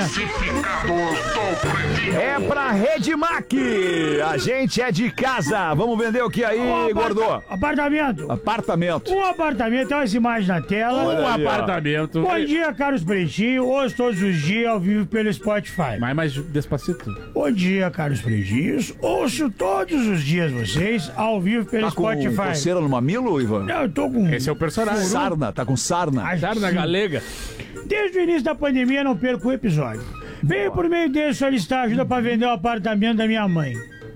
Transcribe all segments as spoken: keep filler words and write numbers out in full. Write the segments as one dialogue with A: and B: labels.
A: É pra Redmac. A gente é de casa. Vamos vender o que aí,
B: Ô,
A: gordo?
B: Apartamento.
A: Apartamento.
B: Um apartamento, olha as imagens na tela.
C: Um
A: aí,
C: apartamento.
B: Bom dia, caros pretinhos. Hoje, todos os dias, ao vivo pelo Spotify.
C: Mais, mais despacito.
B: Bom dia, caros pretinhos. Ouço todos os dias vocês, ao vivo pelo
A: Tá com
B: Spotify.
A: coceira no mamilo, Ivan?
B: Não, eu tô com...
C: Esse é o personagem.
A: Sarna, tá com sarna.
B: Acho
C: Sarna
B: que sim.
C: galega.
B: Desde o início da pandemia, não perco o episódio. Veio por meio dele solicitar ajuda para vender o apartamento da minha mãe.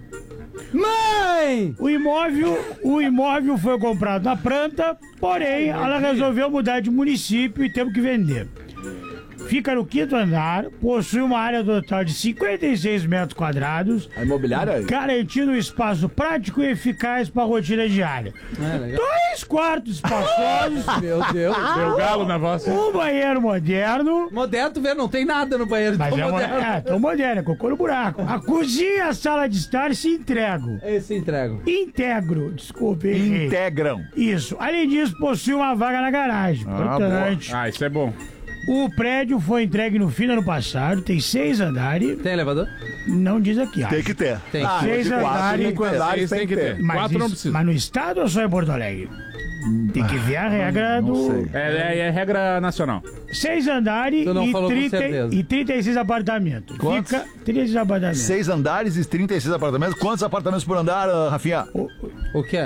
D: Mãe!
B: O imóvel, o imóvel foi comprado na planta, porém, ela resolveu mudar de município e temos que vender. Fica no quinto andar, possui uma área total de cinquenta e seis metros quadrados,
D: A imobiliária?
B: garantindo um espaço prático e eficaz para a rotina diária.
D: É, legal.
B: Dois quartos espaçosos,
D: Meu Deus.
C: Deu galo na voz.
B: um banheiro moderno.
D: Moderno, tu vê, não tem nada no banheiro.
B: Mas
D: tão
B: é,
D: moderno.
B: moderno. é, tão moderno, é cocô no buraco. A cozinha e a sala de estar se entregam.
D: Esse entrego.
B: Integro, desculpe. errei.
A: Integram.
B: Isso. Além disso, possui uma vaga na garagem.
A: Ah,
B: Importante.
C: Ah, isso é bom.
B: O prédio foi entregue no fim do ano passado, tem seis andares.
D: Tem elevador?
B: Não diz aqui,
E: Tem
B: acho.
E: que ter.
D: Tem.
E: Ah,
B: Seis
E: de quatro,
B: andares.
E: cinco andares
C: Seis
E: tem que ter.
B: Mas,
C: Quatro não
B: isso-
C: precisa.
B: mas no estado ou só em Porto Alegre? Tem que ver a regra
A: Não
B: do.
A: sei.
C: É, é, é regra nacional.
B: Seis andares
D: Tu não
B: e,
D: falou com
B: trinta,
D: certeza.
B: e trinta e seis apartamentos.
A: Quantos?
B: Fica trinta e seis apartamentos.
A: Seis andares e trinta e seis apartamentos. Quantos apartamentos por andar, ah, Rafinha?
D: O quê?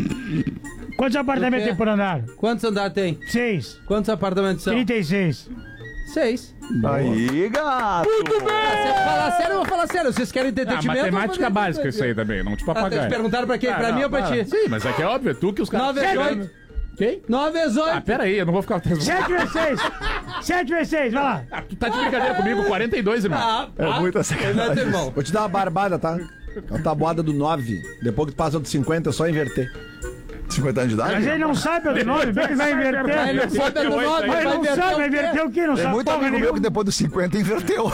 B: Quantos apartamentos
D: O quê?
B: tem por andar?
D: Quantos andares tem?
B: Seis.
D: Quantos apartamentos são?
B: trinta e seis.
D: Seis.
A: Aí, gato.
D: Ah, se eu falar sério, eu vou falar sério. Vocês querem
C: Ah,
D: entretenimento?
C: matemática
D: eu vou fazer
C: básica isso aí também, não te
D: Ah, te
C: papagaio.
D: perguntaram pra quem?
C: Ah,
D: pra
C: não,
D: mim ou pra
C: para.
D: ti?
C: Sim, mas é que é óbvio, é tu que os caras...
D: Nove vezes oito.
C: Quem?
D: Nove vezes
C: Ah,
D: oito.
C: pera aí, eu não vou ficar...
B: Sete vezes seis. Sete vezes seis, vai lá.
C: Ah, tu tá de brincadeira comigo, quarenta e dois, irmão.
D: Ah,
A: É
D: ah,
A: muita
D: Não é
A: sacanagem.
D: teu irmão.
E: Vou te dar uma barbada, tá? A tabuada do nove. Depois que tu passa do cinquenta, é só inverter.
A: cinquenta anos de idade?
B: Mas ele não sabe o nome, vem que vai
D: Ele
B: inverter.
D: não sabe do nove,
B: Mas ele
D: vai
B: não
D: inverter
B: sabe,
D: o
B: vai
D: quê?
B: inverter o quê? Não
A: Tem
B: sabe
A: muito
B: porra
A: amigo meu
B: nenhuma.
A: que depois dos cinquenta inverteu.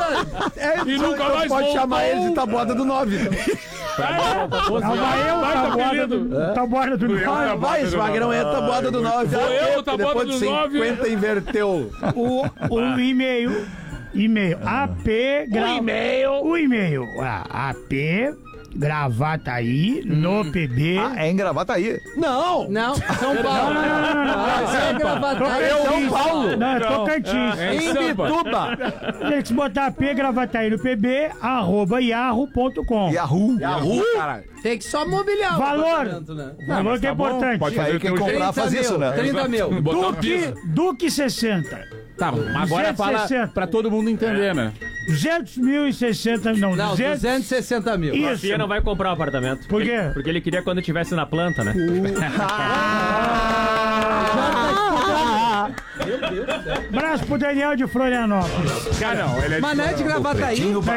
E: É,
C: E nunca
E: então
C: mais
E: pode
C: voltou.
E: chamar ele de tabuada do nove.
B: Não, vai eu,
C: Vai, tá
B: tabuada
C: apelido.
B: do... Tabuada do...
C: Eu,
B: nove.
C: tá bom.
E: Vai, esse magrão é tabuada do nove.
C: Vou eu, tabuada
E: Depois
C: do
E: de
C: nove.
E: cinquenta inverteu.
B: O, o e-mail. E-mail. A P... Gra... O e-mail. O e-mail. Ah, A P... Gravataí no P B.
A: Ah, é em Gravataí.
E: Não!
D: Não, São Paulo.
B: Não, não, não, não, não.
D: Ah, esse é Gravataí.
B: Tocantins.
E: São Paulo.
B: Não, é Tocantins.
C: É em
E: Em
C: Sampa.
E: Bituba.
B: Tem que botar A P Gravataí no P B, arroba yahoo ponto com.
A: Yahoo.
E: Yahoo, caralho.
D: Tem que só mobiliar o
B: Valor.
D: apartamento, né?
B: Valor que é
C: tá bom,
B: importante.
C: pode
A: Aí
C: fazer
A: quem
C: o teu
A: comprar
C: jeito.
A: faz isso, né?
D: trinta mil.
C: Botar um
B: Duque,
C: piso.
B: Duque sessenta.
C: Tá, agora fala
B: duzentos e sessenta.
C: pra todo mundo entender, né?
B: duzentos mil e sessenta. Não,
D: Não,
B: duzentos.
D: duzentos e sessenta mil.
B: Isso.
F: Rafinha não vai comprar o apartamento.
B: Por quê?
F: Porque, porque ele queria quando estivesse na planta, né?
B: Abraço pro Daniel de Florianópolis.
C: Cara, não, ele é
D: Mas não é de Gravataí?